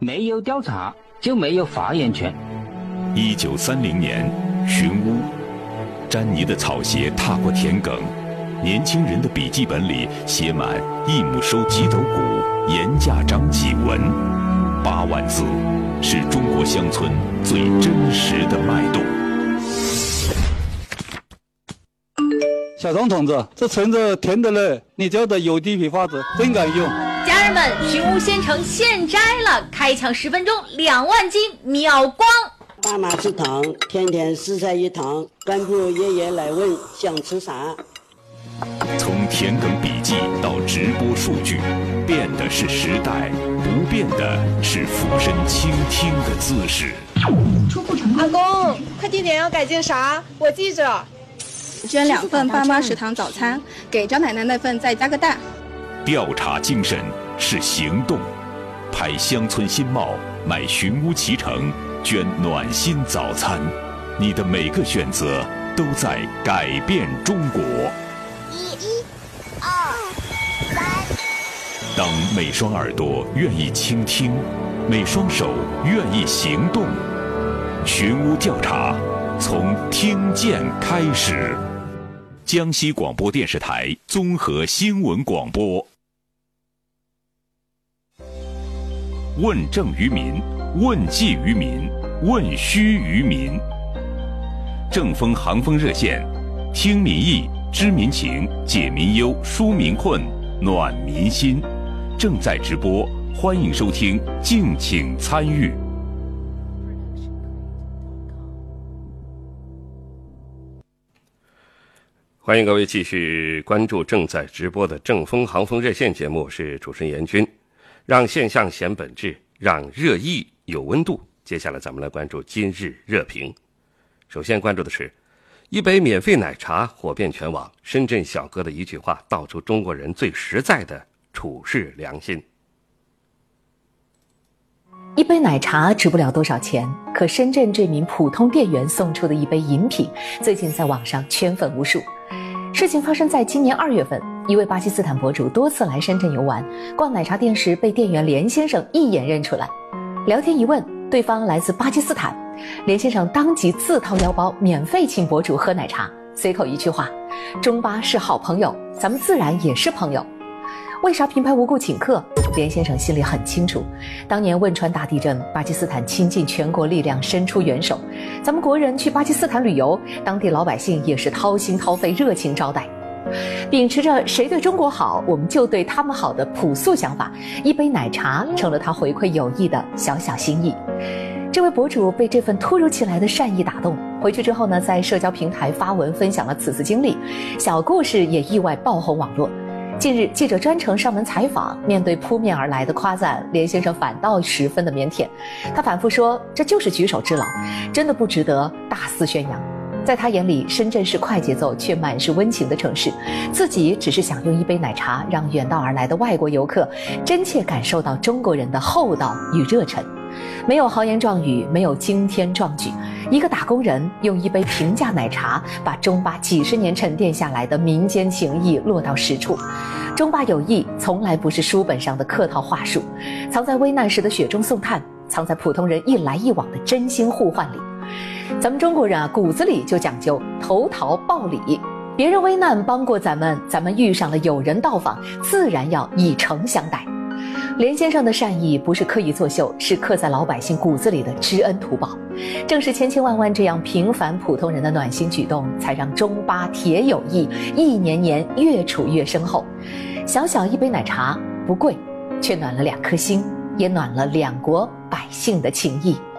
没有调查就没有发言权。 1930年，寻乌，詹妮的草鞋踏过田埂，年轻人的笔记本里写满一亩收几斗谷，盐价涨几文，8万字，是中国乡村最真实的脉动。 小张同志，这存着甜的嘞，你教的有机批发子真敢用。 家人们，寻乌鲜橙现摘了，开抢10分钟2万斤秒光。 爸妈吃糖，天天4菜1汤，关注爷爷来问想吃啥。 从田埂笔记到直播数据，变的是时代，不变的是俯身倾听的姿势。 出库成功。阿公，快递点要改进啥？我记着。 捐2份爸妈食堂早餐，给张奶奶那份再加个蛋。 调查精神是行动，拍乡村新貌，买寻乌脐橙，捐暖心早餐。你的每个选择都在改变中国。 1、2、3。 当每双耳朵愿意倾听，每双手愿意行动，寻乌调查从听见开始。江西广播电视台综合新闻广播。问政于民，问计于民，问需于民。正风航风热线，听民意，知民情，解民忧，纾民困，暖民心。正在直播，欢迎收听，敬请参与。 欢迎各位继续关注正在直播的正风航风热线节目，是主持人严军。让现象显本质，让热议有温度。接下来咱们来关注今日热评。首先关注的是一杯免费奶茶火遍全网，深圳小哥的一句话道出中国人最实在的处事良心。 一杯奶茶值不了多少钱，可深圳这名普通店员送出的一杯饮品，最近在网上圈粉无数。事情发生在今年2月份，一位巴基斯坦博主多次来深圳游玩，逛奶茶店时被店员连先生一眼认出来。聊天一问，对方来自巴基斯坦，连先生当即自掏腰包免费请博主喝奶茶，随口一句话：中巴是好朋友，咱们自然也是朋友。为啥平白无故请客？连先生心里很清楚，当年汶川大地震，巴基斯坦倾尽全国力量伸出援手，咱们国人去巴基斯坦旅游，当地老百姓也是掏心掏肺热情招待。秉持着谁对中国好我们就对他们好的朴素想法，一杯奶茶成了他回馈友谊的小小心意。这位博主被这份突如其来的善意打动，回去之后呢，在社交平台发文分享了此次经历，小故事也意外爆红网络。近日，记者专程上门采访，面对扑面而来的夸赞，连先生反倒十分的腼腆。他反复说，这就是举手之劳，真的不值得大肆宣扬。在他眼里，深圳是快节奏却满是温情的城市，自己只是想用一杯奶茶，让远道而来的外国游客真切感受到中国人的厚道与热忱。没有豪言壮语，没有惊天壮举，一个打工人用一杯平价奶茶，把中巴几十年沉淀下来的民间情谊落到实处。中巴友谊从来不是书本上的客套话术，藏在危难时的雪中送炭，藏在普通人一来一往的真心互换里。咱们中国人啊，骨子里就讲究投桃报李，别人危难帮过咱们，咱们遇上了友人到访，自然要以诚相待。连先生的善意不是刻意作秀，是刻在老百姓骨子里的知恩图报。正是千千万万这样平凡普通人的暖心举动，才让中巴铁友谊一年年越处越深厚。小小一杯奶茶不贵，却暖了2颗心，也暖了2国百姓的情谊。